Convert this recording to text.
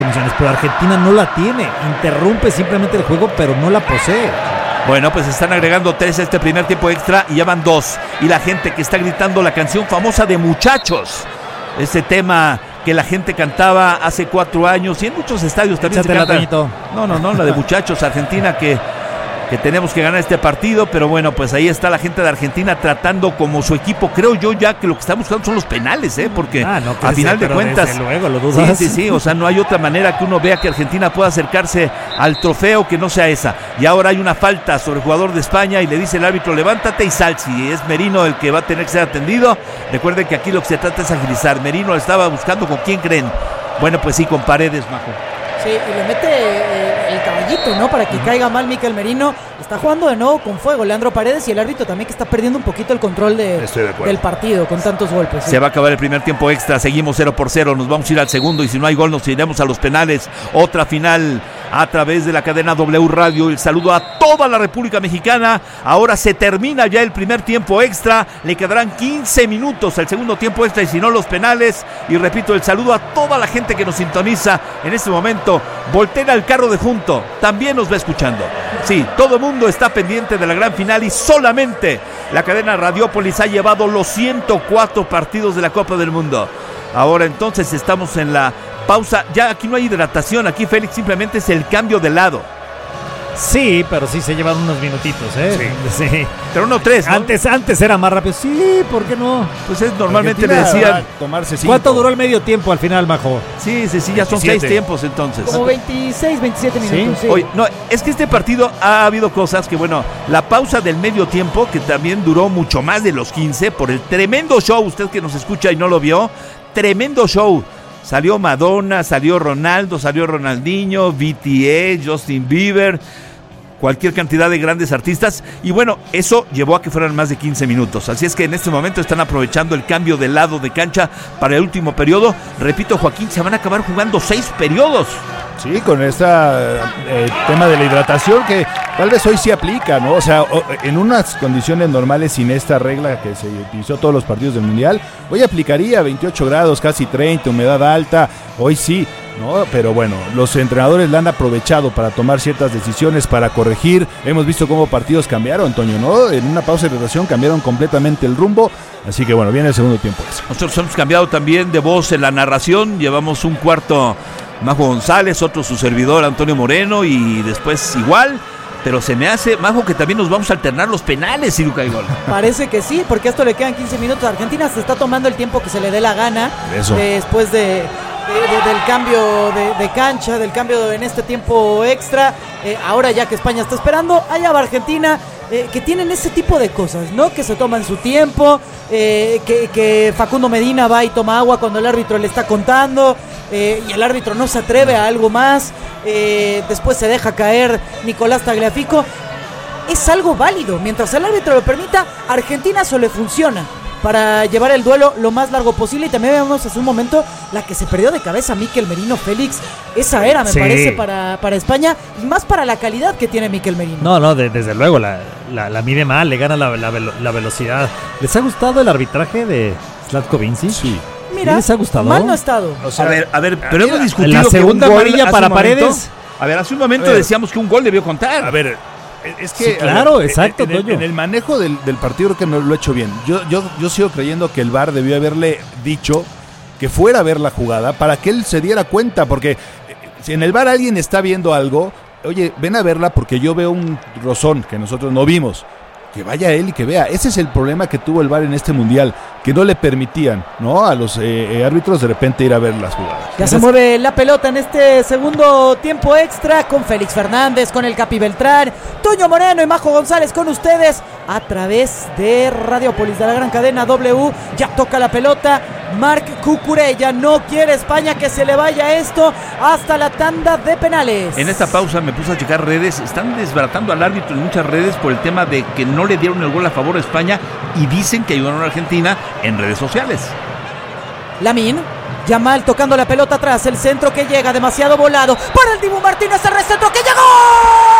pero Argentina no la tiene, interrumpe simplemente el juego, pero no la posee. Bueno, pues están agregando 3 a este primer tiempo extra y ya van 2. Y la gente que está gritando la canción famosa de Muchachos, ese tema que la gente cantaba hace 4 años y en muchos estadios también se canta. No, la de Muchachos, Argentina, que tenemos que ganar este partido, pero bueno, pues ahí está la gente de Argentina tratando como su equipo. Creo yo ya que lo que está buscando son los penales, porque a final de cuentas, desde luego, lo dudas. Sí, o sea, no hay otra manera que uno vea que Argentina pueda acercarse al trofeo que no sea esa. Y ahora hay una falta sobre el jugador de España y le dice el árbitro, levántate y sal. Si es Merino el que va a tener que ser atendido, recuerden que aquí lo que se trata es agilizar. Merino estaba buscando con quién creen. Bueno, pues sí, con Paredes, Majo. Sí, y le mete el caballito, ¿no? Para que caiga mal Mikel Merino. Está jugando de nuevo con fuego Leandro Paredes y el árbitro también, que está perdiendo un poquito el control del partido con tantos golpes. Se va a acabar el primer tiempo extra, seguimos 0-0, nos vamos a ir al segundo y si no hay gol nos iremos a los penales. Otra final a través de la cadena W Radio. El saludo a toda la República Mexicana. Ahora se termina ya el primer tiempo extra, le quedarán 15 minutos al segundo tiempo extra y si no los penales. Y repito, el saludo a toda la gente que nos sintoniza en este momento. Volteen al carro de junto, también nos va escuchando. Sí, todo el mundo está pendiente de la gran final y solamente la cadena Radiópolis ha llevado los 104 partidos de la Copa del Mundo. Ahora entonces estamos en la pausa. Ya aquí no hay hidratación, aquí Félix simplemente es el cambio de lado. Sí, pero sí se llevan unos minutitos, Sí. Pero no 3, ¿no? Antes era más rápido. Sí, ¿por qué no? Pues normalmente le decían tomarse 5. ¿Cuánto duró el medio tiempo al final, Majo? Sí, ya son 6 tiempos entonces. Como 26, 27 minutos. ¿Sí? Oye, no, es que este partido ha habido cosas que, bueno, la pausa del medio tiempo, que también duró mucho más de los 15, por el tremendo show, usted que nos escucha y no lo vio, tremendo show. Salió Madonna, salió Ronaldo, salió Ronaldinho, BTS, Justin Bieber, cualquier cantidad de grandes artistas. Y bueno, eso llevó a que fueran más de 15 minutos. Así es que en este momento están aprovechando el cambio de lado de cancha para el último periodo. Repito, Joaquín, se van a acabar jugando 6 periodos. Sí, con este tema de la hidratación que tal vez hoy sí aplica, ¿no? O sea, en unas condiciones normales sin esta regla que se utilizó todos los partidos del Mundial, hoy aplicaría 28 grados, casi 30, humedad alta, hoy sí, ¿no? Pero bueno, los entrenadores la han aprovechado para tomar ciertas decisiones, para corregir. Hemos visto cómo partidos cambiaron, Antonio, ¿no? En una pausa de hidratación cambiaron completamente el rumbo. Así que bueno, viene el segundo tiempo. Nosotros hemos cambiado también de voz en la narración, llevamos un cuarto Majo González, otro su servidor Antonio Moreno y después igual, pero se me hace, Majo, que también nos vamos a alternar los penales si nunca hay gol. Parece que sí, porque a esto le quedan 15 minutos. Argentina se está tomando el tiempo que se le dé la gana. Eso. Después del cambio de cancha, del cambio en este tiempo extra. Ahora ya que España está esperando, allá va Argentina. Que tienen ese tipo de cosas, ¿no? Que se toman su tiempo, que Facundo Medina va y toma agua cuando el árbitro le está contando, y el árbitro no se atreve a algo más, después se deja caer Nicolás Tagliafico. Es algo válido, mientras el árbitro lo permita, a Argentina solo le funciona para llevar el duelo lo más largo posible. Y también vemos hace un momento la que se perdió de cabeza Mikel Merino, Félix. Esa era, me parece, para España, y más para la calidad que tiene Mikel Merino. No, desde luego, la mide mal, le gana la velocidad. ¿Les ha gustado el arbitraje de Zlatko Vinci? Sí. Mira, ¿les ha gustado? Mal no ha estado. O sea, a ver, pero hemos discutido la segunda que un gol amarilla para Paredes. A ver, hace un momento decíamos que un gol debió contar. A ver, es que sí, claro, exacto, en el manejo del partido creo que no lo ha hecho bien. Yo sigo creyendo que el VAR debió haberle dicho que fuera a ver la jugada para que él se diera cuenta, porque si en el VAR alguien está viendo algo, oye, ven a verla porque yo veo un rozón que nosotros no vimos. Que vaya él y que vea. Ese es el problema que tuvo el VAR en este Mundial, que no le permitían, ¿no?, a los árbitros de repente ir a ver las jugadas. Ya se mueve la pelota en este segundo tiempo extra con Félix Fernández, con el Capi Beltrán, Toño Moreno y Majo González con ustedes a través de Radiópolis, de la gran cadena W. Ya toca la pelota Marc Cucurella. No quiere España que se le vaya esto hasta la tanda de penales. En esta pausa me puse a checar redes. Están desbaratando al árbitro en muchas redes por el tema de que no le dieron el gol a favor de España y dicen que ayudaron a Argentina en redes sociales. Lamine Yamal tocando la pelota atrás, el centro que llega demasiado volado para el Dibu Martínez, el recentro que llegó.